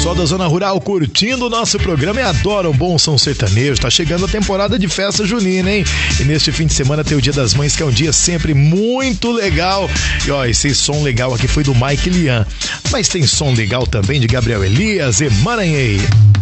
pessoal da Zona Rural curtindo o nosso programa e adoram um bom som sertanejo. Tá chegando a temporada de festa junina, hein? E neste fim de semana tem o Dia das Mães, que é um dia sempre muito legal. E ó, esse som legal aqui foi do Mike Lian. Mas tem som legal também de Gabriel Elias e Maranhão.